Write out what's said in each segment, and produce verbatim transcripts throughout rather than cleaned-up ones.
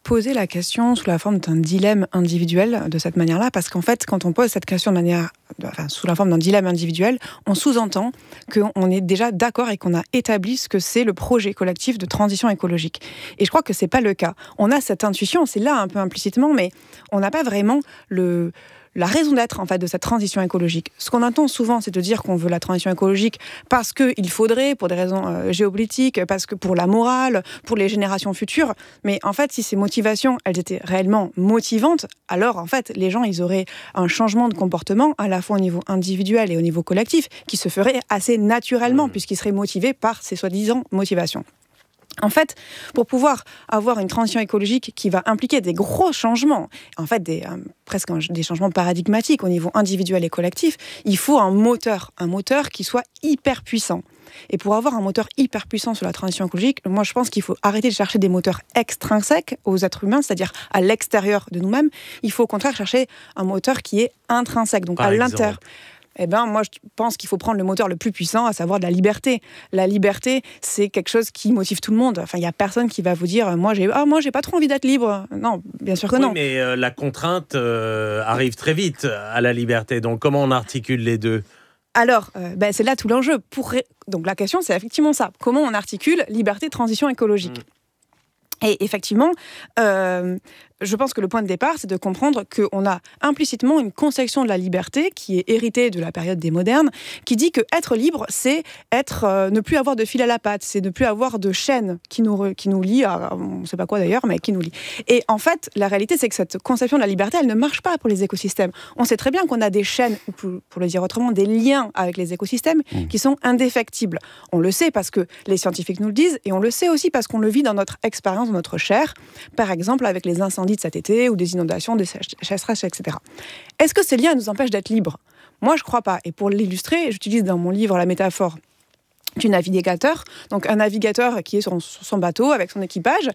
poser la question sous la forme d'un dilemme individuel de cette manière-là, parce qu'en fait, quand on pose cette question de manière, enfin, sous la forme d'un dilemme individuel, on sous-entend qu'on est déjà d'accord et qu'on a établi ce que c'est le projet collectif de transition écologique. Et je crois que c'est pas le cas. On a cette intuition, c'est là un peu implicitement, mais on n'a pas vraiment le... la raison d'être en fait de cette transition écologique. Ce qu'on entend souvent, c'est de dire qu'on veut la transition écologique parce qu'il faudrait, pour des raisons euh, géopolitiques, parce que pour la morale, pour les générations futures. Mais en fait, si ces motivations, elles étaient réellement motivantes, alors en fait, les gens, ils auraient un changement de comportement à la fois au niveau individuel et au niveau collectif qui se ferait assez naturellement, mmh. puisqu'ils seraient motivés par ces soi-disant motivations. En fait, pour pouvoir avoir une transition écologique qui va impliquer des gros changements, en fait des, euh, presque un, des changements paradigmatiques au niveau individuel et collectif, il faut un moteur, un moteur qui soit hyper puissant. Et pour avoir un moteur hyper puissant sur la transition écologique, moi je pense qu'il faut arrêter de chercher des moteurs extrinsèques aux êtres humains, c'est-à-dire à l'extérieur de nous-mêmes. Il faut au contraire chercher un moteur qui est intrinsèque, donc Par à exemple. l'intérieur. Eh ben, moi, je pense qu'il faut prendre le moteur le plus puissant, à savoir de la liberté. La liberté, c'est quelque chose qui motive tout le monde. Enfin, il n'y a personne qui va vous dire, moi, j'ai, ah, moi, j'ai pas trop envie d'être libre. Non, bien sûr que oui, non. mais euh, la contrainte euh, arrive très vite à la liberté. Donc, comment on articule les deux ? Alors, euh, ben, c'est là tout l'enjeu. Pour ré... Donc, la question, c'est effectivement ça. Comment on articule liberté, transition écologique ? Mmh. Et effectivement, euh, je pense que le point de départ, c'est de comprendre qu'on a implicitement une conception de la liberté qui est héritée de la période des modernes, qui dit que être libre, c'est être, euh, ne plus avoir de fil à la patte, c'est ne plus avoir de chaîne qui nous, re, qui nous lie, à, on ne sait pas quoi d'ailleurs, mais qui nous lie. Et en fait, la réalité, c'est que cette conception de la liberté, elle ne marche pas pour les écosystèmes. On sait très bien qu'on a des chaînes, ou pour, pour le dire autrement, des liens avec les écosystèmes mmh. qui sont indéfectibles. On le sait parce que les scientifiques nous le disent, et on le sait aussi parce qu'on le vit dans notre expérience, dans notre chair, par exemple avec les incendies de cet été ou des inondations, des sécheresses, et cetera. Est-ce que ces liens nous empêchent d'être libres ? Moi, je ne crois pas. Et pour l'illustrer, j'utilise dans mon livre la métaphore du navigateur. Donc, un navigateur qui est sur son bateau avec son équipage,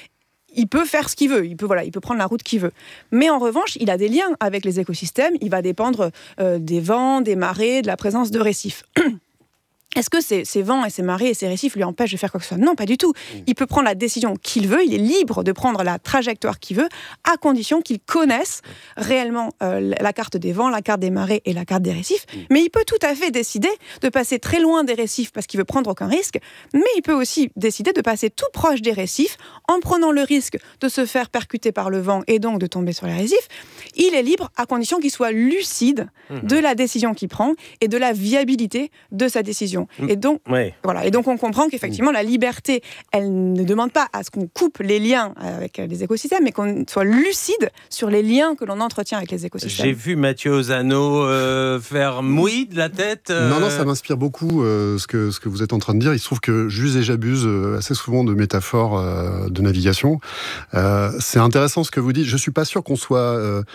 il peut faire ce qu'il veut, il peut, voilà, il peut prendre la route qu'il veut. Mais en revanche, il a des liens avec les écosystèmes, il va dépendre euh, des vents, des marées, de la présence de récifs. Est-ce que ces, ces vents et ces marées et ces récifs lui empêchent de faire quoi que ce soit ? Non, pas du tout. Il peut prendre la décision qu'il veut, il est libre de prendre la trajectoire qu'il veut, à condition qu'il connaisse réellement euh, la carte des vents, la carte des marées et la carte des récifs. Mais il peut tout à fait décider de passer très loin des récifs parce qu'il veut prendre aucun risque, mais il peut aussi décider de passer tout proche des récifs en prenant le risque de se faire percuter par le vent et donc de tomber sur les récifs. Il est libre à condition qu'il soit lucide de la décision qu'il prend et de la viabilité de sa décision. Et donc, ouais. voilà. Et donc, on comprend qu'effectivement, la liberté, elle ne demande pas à ce qu'on coupe les liens avec les écosystèmes, mais qu'on soit lucide sur les liens que l'on entretient avec les écosystèmes. J'ai vu Mathieu Ozano euh, faire mouille de la tête. Euh... Non, non, ça m'inspire beaucoup euh, ce, que, ce que vous êtes en train de dire. Il se trouve que j'use et j'abuse euh, assez souvent de métaphores euh, de navigation. Euh, c'est intéressant ce que vous dites. Je ne suis pas sûr qu'on soit... Euh,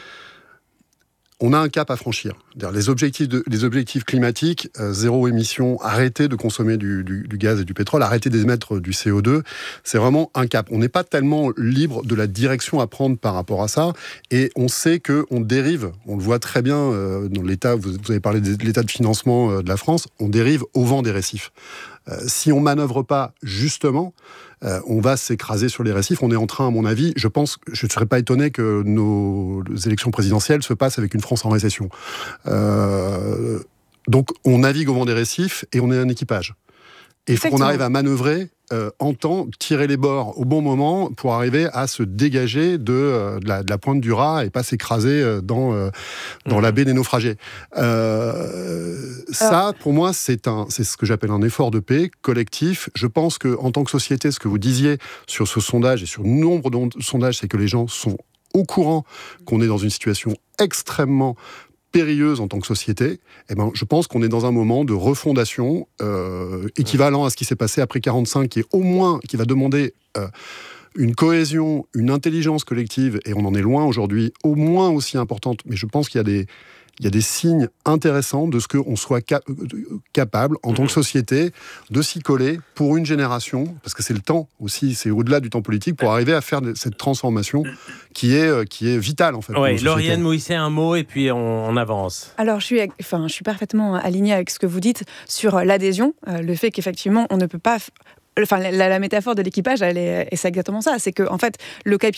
On a un cap à franchir. Les objectifs, de, les objectifs climatiques, euh, zéro émission, arrêter de consommer du, du, du gaz et du pétrole, arrêter d'émettre du C O deux, c'est vraiment un cap. On n'est pas tellement libre de la direction à prendre par rapport à ça, et on sait qu'on dérive, on le voit très bien euh, dans l'état, vous, vous avez parlé de l'état de financement euh, de la France, on dérive au vent des récifs. Euh, si on manœuvre pas justement, euh, on va s'écraser sur les récifs. On est en train, à mon avis, je pense, je ne serais pas étonné que nos élections présidentielles se passent avec une France en récession. Euh, donc, on navigue au vent des récifs et on est un équipage. Et il faut qu'on arrive à manœuvrer euh, en temps, tirer les bords au bon moment pour arriver à se dégager de, euh, de, la, de la pointe du raz et pas s'écraser euh, dans, euh, dans mmh. la baie des naufragés. Euh, ça, pour moi, c'est, un, c'est ce que j'appelle un effort de paix collectif. Je pense qu'en tant que société, ce que vous disiez sur ce sondage et sur nombre de sondages, c'est que les gens sont au courant qu'on est dans une situation extrêmement périlleuse en tant que société, eh ben, je pense qu'on est dans un moment de refondation euh, équivalent à ce qui s'est passé après quarante-cinq, qui est au moins, qui va demander euh, une cohésion, une intelligence collective, et on en est loin aujourd'hui, au moins aussi importante, mais je pense qu'il y a des, il y a des signes intéressants de ce qu'on soit ca- capable, en tant que société, de s'y coller pour une génération, parce que c'est le temps aussi, c'est au-delà du temps politique, pour arriver à faire cette transformation qui est, qui est vitale, en fait. Oui, Lauriane Mouisset, un mot, et puis on, on avance. Alors, je suis, enfin, je suis parfaitement alignée avec ce que vous dites sur l'adhésion, euh, le fait qu'effectivement, on ne peut pas... Enfin, la, la métaphore de l'équipage, elle est, et c'est exactement ça. C'est que, en fait, le, cap-